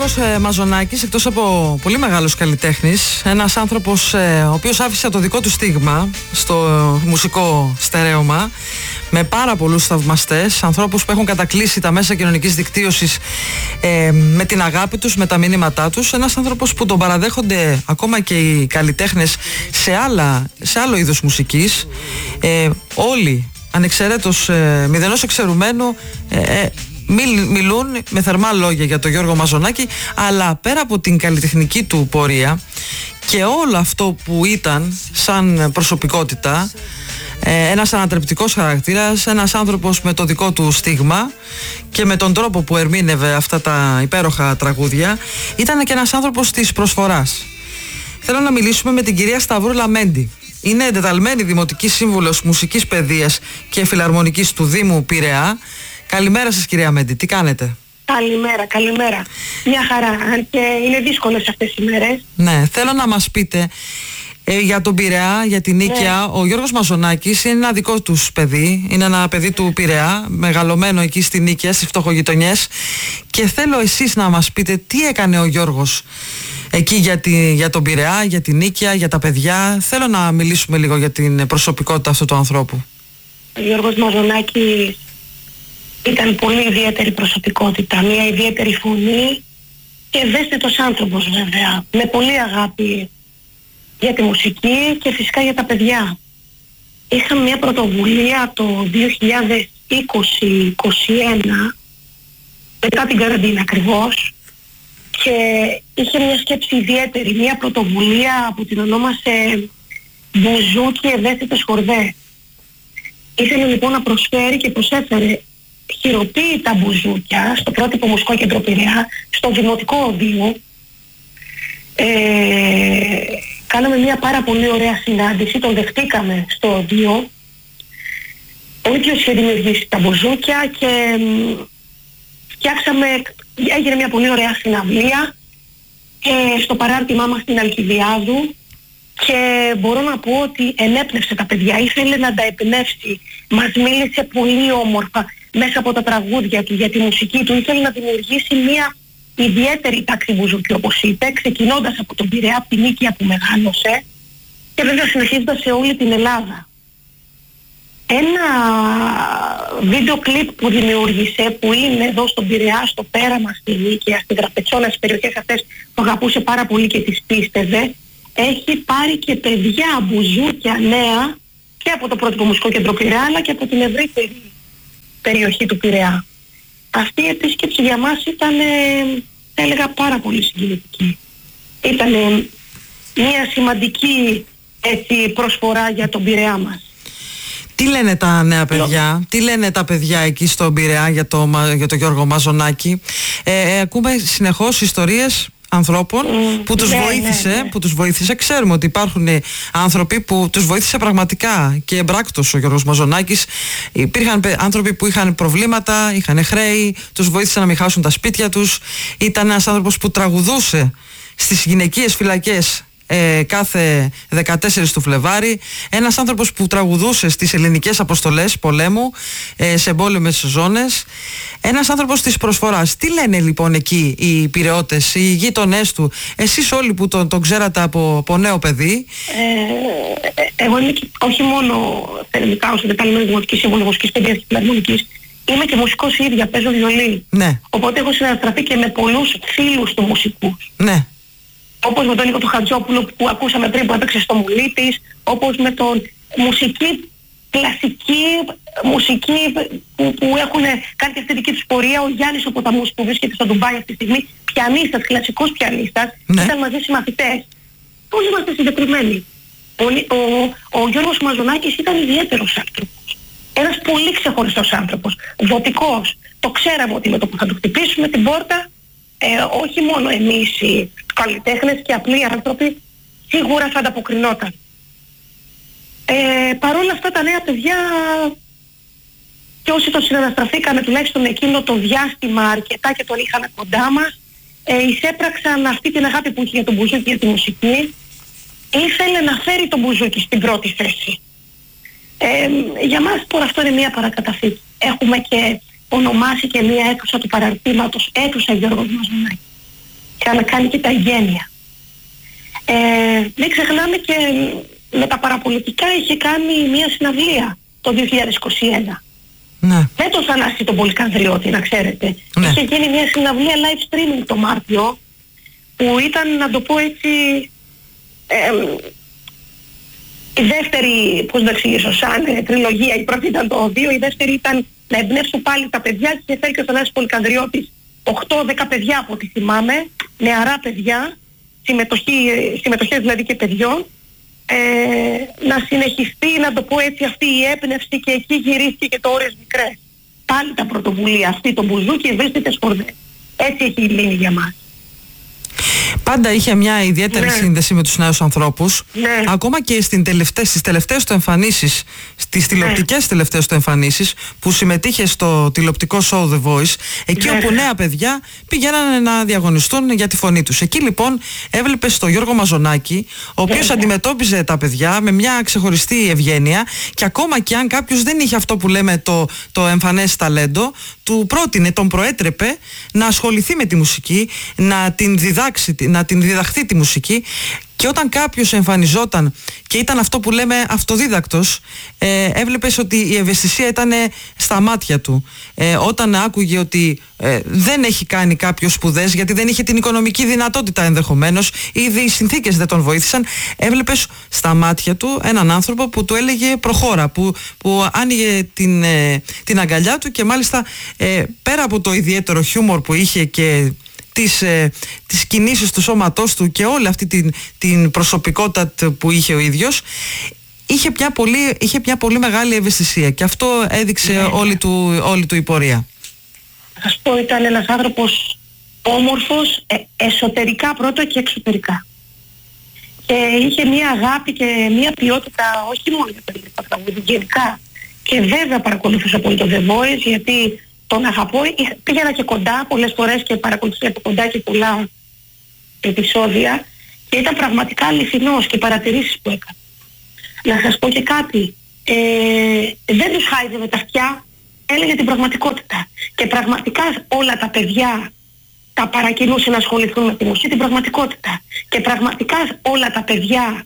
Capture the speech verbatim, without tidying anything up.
Γιώργος ε, Μαζονάκης, εκτός από πολύ μεγάλος καλλιτέχνης, ένας άνθρωπος ε, ο οποίος άφησε το δικό του στίγμα στο μουσικό στερέωμα, με πάρα πολλούς θαυμαστές, ανθρώπους που έχουν κατακλείσει τα μέσα κοινωνικής δικτύωσης ε, με την αγάπη τους, με τα μηνύματά τους. Ένας άνθρωπος που τον παραδέχονται ακόμα και οι καλλιτέχνες σε, άλλα, σε άλλο είδος μουσικής. Ε, όλοι, ανεξαιρέτως ε, μηδενός εξαιρουμένου, ε, μιλούν με θερμά λόγια για τον Γιώργο Μαζονάκη, αλλά πέρα από την καλλιτεχνική του πορεία και όλο αυτό που ήταν σαν προσωπικότητα, ένας ανατρεπτικός χαρακτήρας, ένας άνθρωπος με το δικό του στίγμα και με τον τρόπο που ερμήνευε αυτά τα υπέροχα τραγούδια, ήταν και ένας άνθρωπος της προσφοράς. Θέλω να μιλήσουμε με την κυρία Σταυρούλα Μέντη. Είναι εντεταλμένη δημοτική σύμβουλος μουσικής παιδείας και φιλαρμονικής του Δήμου Πειραιά. Καλημέρα σας, κυρία Μέντη, τι κάνετε? Καλημέρα, καλημέρα. Μια χαρά, αν και είναι δύσκολες αυτές οι μέρες. Ναι, θέλω να μας πείτε ε, για τον Πειραιά, για την Νίκαια. Ναι. Ο Γιώργος Μαζονάκης είναι ένα δικό τους παιδί, είναι ένα παιδί του Πειραιά, μεγαλωμένο εκεί στη Νίκαια, στις φτωχογειτονιές, και θέλω εσείς να μας πείτε τι έκανε ο Γιώργος εκεί για, τη, για τον Πειραιά, για την Νίκαια, για τα παιδιά. Θέλω να μιλήσουμε λίγο για την προσωπικότητα αυτού του ανθρώπου. Ο Γιώργος Μαζονάκης ήταν πολύ ιδιαίτερη προσωπικότητα, μια ιδιαίτερη φωνή και ευαίσθητος άνθρωπος βέβαια, με πολύ αγάπη για τη μουσική και φυσικά για τα παιδιά. Είχαμε μια πρωτοβουλία το δύο χιλιάδες είκοσι είκοσι ένα, μετά την καραντίνα ακριβώς, και είχε μια σκέψη ιδιαίτερη, μια πρωτοβουλία που την ονόμασε Μπουζούκι Ευαίσθητες Χορδές. Ήθελε λοιπόν να προσφέρει και προσέφερε χειροποίητα μπουζούκια στο πρότυπο μουσικό κέντρο Πειραιά, στο δημοτικό οδείο. Ε, κάναμε μια πάρα πολύ ωραία συνάντηση, τον δεχτήκαμε στο οδείο. Ο ίδιος είχε δημιουργήσει τα μπουζούκια και μ, φτιάξαμε, έγινε μια πολύ ωραία συναυλία ε, στο παράρτημά μας στην Αλκιβιάδου, και μπορώ να πω ότι ενέπνευσε τα παιδιά, ήθελε να τα εμπνεύσει, μας μίλησε πολύ όμορφα μέσα από τα τραγούδια του για τη μουσική του, ήθελε να δημιουργήσει μια ιδιαίτερη τάξη μπουζούκι, όπως είπε, ξεκινώντας από τον Πειραιά, από την Νίκαια που μεγάλωσε, και βέβαια συνεχίζοντας σε όλη την Ελλάδα. Ένα βίντεο κλιπ που δημιούργησε, που είναι εδώ στον Πειραιά, στο πέραμα, στη Νίκαια, στη Γραπετσόνα, στις περιοχές αυτές που αγαπούσε πάρα πολύ και τις πίστευε, έχει πάρει και παιδιά μπουζούκια νέα και από το πρότυπο μουσικό κέντρο Πειραιά, αλλά και από την ευρύτερη περιοχή του Πειραιά. Αυτή η επίσκεψη για μας ήταν, θα έλεγα, πάρα πολύ συγκινητική. Ήταν μια σημαντική έτσι, προσφορά για τον Πειραιά μας. Τι λένε τα νέα παιδιά, τι λένε τα παιδιά εκεί στον Πειραιά για το, για το Γιώργο Μαζονάκη? Ε, ε, ακούμε συνεχώς ιστορίες ανθρώπων mm, που τους ναι, βοήθησε, ναι, ναι. που τους βοήθησε. Ξέρουμε ότι υπάρχουν άνθρωποι που τους βοήθησε πραγματικά και εμπράκτος ο Γιώργος Μαζονάκης. Υπήρχαν άνθρωποι που είχαν προβλήματα, είχαν χρέη, τους βοήθησε να μην χάσουν τα σπίτια τους. Ήταν ένας άνθρωπος που τραγουδούσε στις γυναικείες φυλακές Ε, κάθε δεκατέσσερις του Φλεβάρι, ένας άνθρωπος που τραγουδούσε στις ελληνικές αποστολές πολέμου, ε, σε εμπόλεμες ζώνες, ένας άνθρωπος της προσφοράς. Τι λένε λοιπόν εκεί οι πειραιώτες, οι γείτονές του, εσείς όλοι που τον, τον ξέρατε από, από νέο παιδί? Ε, εγώ είμαι και, όχι μόνο θερμικά ως εντεταλμένη δημοτική σύμβουλο μουσικής παιδείας και φιλαρμονικής, είμαι και μουσικός ίδια, παίζω βιολί. Ναι. Οπότε έχω συναναστραφεί και με πολλούς φίλους του μουσικούς. Ναι. Όπως με τον Νίκο του Χατζόπουλο που ακούσαμε πριν, που έπαιξε στο Μουλίτης, όπως με τον μουσική, κλασική μουσική που, που έχουν κάνει και αυτή δική τους πορεία, ο Γιάννης ο Ποταμούς που βρίσκεται στο Ντουμπάι αυτή τη στιγμή, πιανίστας, κλασικός πιανίστας, ναι. Ήταν μαζί συμμαθητές. Όλοι είμαστε συγκεκριμένοι. Ο, ο, ο Γιώργος Μαζονάκης ήταν ιδιαίτερος άνθρωπος. Ένας πολύ ξεχωριστός άνθρωπος, δοτικός. Το ξέραμε ότι με το που θα του χτυπήσουμε την πόρτα, Ε, όχι μόνο εμείς οι καλλιτέχνες και απλοί άνθρωποι, σίγουρα θα ανταποκρινόταν. Ε, παρόλα αυτά τα νέα παιδιά και όσοι το συναναστραφήκαμε τουλάχιστον εκείνο το διάστημα αρκετά και τον είχαν κοντά μας, ε, εισέπραξαν αυτή την αγάπη που είχε για τον μπουζούκι, για τη μουσική. Ήθελε να φέρει τον μπουζούκι στην πρώτη θέση. Ε, για μας τώρα αυτό είναι μια παρακαταθήκη. Έχουμε και ονομάσει και μία αίθουσα του παραρτήματος αίθουσα Γιώργος Μαζονάκη. είχα να κάνει και τα εγγένεια. Ε, δεν ξεχνάμε και με τα παραπολιτικά είχε κάνει μια συναυλία το δύο χιλιάδες είκοσι ένα. Ναι. Με τον Θανάση τον Πολυκανδριώτη, να ξέρετε. Ναι. Είχε γίνει μια συναυλία live streaming το Μάρτιο, που ήταν, να το πω έτσι, ε, η δεύτερη, πώς να εξηγήσω, σαν ε, τριλογία. Η πρώτη ήταν το δύο, η δεύτερη ήταν να εμπνεύσουν πάλι τα παιδιά και είχε φέρει και ο Θανάσης Πολυκανδριώτης οκτώ δέκα παιδιά από ό,τι θυμάμαι, νεαρά παιδιά, συμμετοχή, συμμετοχές δηλαδή και παιδιών, ε, να συνεχιστεί, να το πω έτσι, αυτή η έμπνευση, και εκεί γυρίστηκε και το Ώρες Μικρές. Πάλι τα πρωτοβουλία αυτή, το μπουζούκι, ευαίσθητες χορδές. Έτσι έχει λύνει για μας. Πάντα είχε μια ιδιαίτερη ναι. σύνδεση με τους νέους ανθρώπους. Ναι. Ακόμα και στην τελευταί, στις τελευταίες του εμφανίσεις, στις τηλεοπτικές ναι. τελευταίες του εμφανίσεις, που συμμετείχε στο τηλεοπτικό show The Voice, εκεί ναι. όπου νέα παιδιά πήγαιναν να διαγωνιστούν για τη φωνή τους. Εκεί λοιπόν έβλεπες τον Γιώργο Μαζονάκη, ο οποίος ναι. αντιμετώπιζε τα παιδιά με μια ξεχωριστή ευγένεια, και ακόμα και αν κάποιος δεν είχε αυτό που λέμε το, το εμφανές ταλέντο, του πρότεινε, τον προέτρεπε να ασχοληθεί με τη μουσική, να την διδάξει, να την διδαχθεί τη μουσική. Και όταν κάποιος εμφανιζόταν και ήταν αυτό που λέμε αυτοδίδακτος, ε, έβλεπες ότι η ευαισθησία ήταν στα μάτια του. Ε, όταν άκουγε ότι ε, δεν έχει κάνει κάποιος σπουδές, γιατί δεν είχε την οικονομική δυνατότητα ενδεχομένως, ήδη οι συνθήκες δεν τον βοήθησαν, έβλεπες στα μάτια του έναν άνθρωπο που του έλεγε προχώρα, που, που άνοιγε την, ε, την αγκαλιά του, και μάλιστα ε, πέρα από το ιδιαίτερο χιούμορ που είχε και τις, ε, τις κινήσεις του σώματός του και όλη αυτή την, την προσωπικότητα που είχε ο ίδιος, είχε μια πολύ, είχε μια πολύ μεγάλη ευαισθησία, και αυτό έδειξε ναι. όλη, του, όλη του η πορεία. Θα σας πω, ήταν ένας άνθρωπος όμορφος, ε, εσωτερικά πρώτα και εξωτερικά. Και είχε μια αγάπη και μια ποιότητα, όχι μόνο για τα τραγούδια, γενικά. Και βέβαια παρακολουθούσα πολύ το The Voice, γιατί τον αγαπώ. Πήγαινα και κοντά πολλές φορές και παρακολουθούσα από κοντά και πολλά επεισόδια, και ήταν πραγματικά αληθινός, και οι παρατηρήσεις που έκανε. Να σας πω και κάτι, ε, δεν τους χάιζε τα αυτιά, έλεγε την πραγματικότητα. Και πραγματικά όλα τα παιδιά τα παρακινούσε να ασχοληθούν με τη μουσική, την πραγματικότητα. Και πραγματικά όλα τα παιδιά